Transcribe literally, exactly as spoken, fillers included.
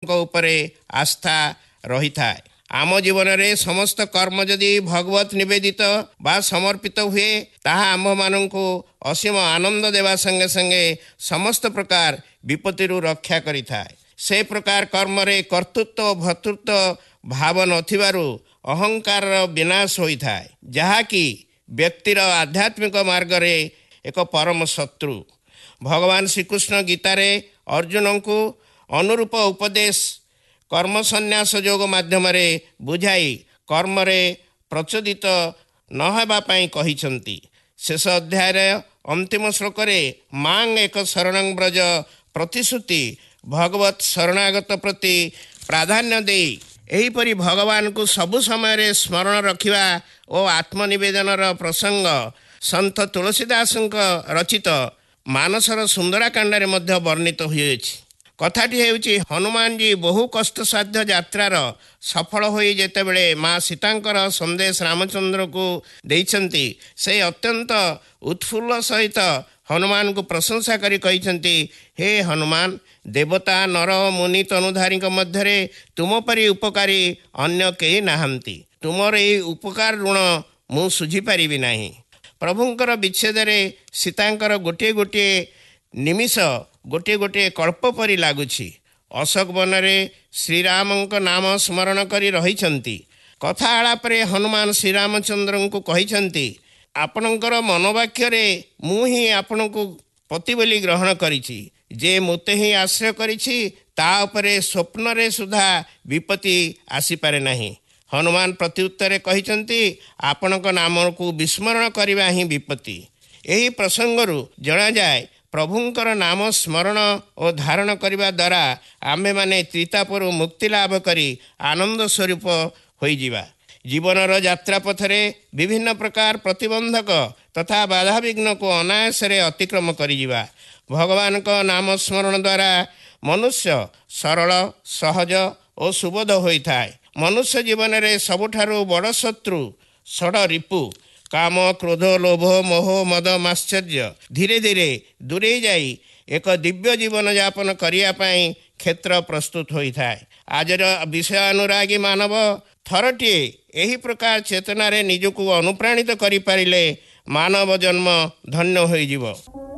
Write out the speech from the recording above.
उपरे आस्था रही था। आम जीवन में समस्त कर्म जदि भगवत निवेदित बा समर्पित हुए ताहा आम मानू असीम आनंद देवा संगे संगे समस्त प्रकार विपत्तिरु रक्षा करि थाए। से प्रकार कर्म रे कर्तृत्व भर्तृत्व भाव नथिबारु अहंकार विनाश होई थाए, जहा कि व्यक्तिर आध्यात्मिक मार्ग रे एक परम शत्रु। भगवान श्रीकृष्ण गीतारे अर्जुन को अनुरूप उपदेश कर्म संन्यास योग माध्यम रे बुझाई कर्म रे प्रचोदित न हेबा पई कहिसंती। शेष अध्याय रे अंतिम श्लोक रे मांग एक शरणं ब्रज प्रतिश्रुति भगवत शरणागत प्रति प्राधान्य दे एहीपरि भगवान को सबु समय स्मरण रखिबा और आत्मनिवेदनर प्रसंग संत तुलसीदास रचित मानसर सुंदराकांड मध्य वर्णित होइछि। कथाटी हेउछि हनुमान जी बहु कष्टसाध्य यात्रार सफल होई जेतेबेले माँ सीतांकर संदेश रामचंद्र को देइछंती, से अत्यंत उत्फुल्ल सहित हनुमान को प्रशंसा करी कहिछंती, हे हनुमान, देवता नर मुनि तनुधारी मध्य तुम परि उपकारी अन्य केही नाहंती। तुमर एही उपकार ऋण मु सुझी पारिबि नाही। प्रभुंकर विच्छेद रे सीतांकर गोटे गोटे निमिष गोटे गोटे कल्प परि लागुछि। अशोक वन रे श्रीरामंक नाम स्मरण करी रहिछंती। कथा आलापरे हनुमान श्रीरामचंद्र को कहिछंती, आपणकर मनोवाक्य रे मु ही आपणको पति बोली ग्रहण करिछि, जे मोते ही आश्रय करिछि ता उपरे स्वप्न रे सुधा विपत्ति आसी पारे नाही। हनुमान प्रत्युत्तर कहिछंती, आपणक नाम को विस्मरण करिबा ही विपत्ति। एही प्रसंगरु जणा जाए प्रभुंकर नाम स्मरण और धारण करिबा द्वारा आम्भे माने त्रितापरु मुक्ति लाभ करी आनंद स्वरूप होई जिबा। जीवनर यात्रा पथरे विभिन्न प्रकार प्रतिबंधक तथा बाधा विघ्न को अनायास रे अतिक्रम करी जिबा। भगवान का नाम स्मरण द्वारा मनुष्य सरल सहज और सुबोध होई थाए। मनुष्य जीवन रे सबुठारु बड़ शत्रु षड रिपु काम क्रोध लोभ मोह मद माश्चर्य धीरे धीरे दूरे जाई एक दिव्य जीवन यापन करिया पई क्षेत्र प्रस्तुत होई थाए। आजर विषय अनुरागी मानव थरटिए एही प्रकार चेतना रे निजको अनुप्राणित करि पारिले मानव जन्म धन्य होई जिवो।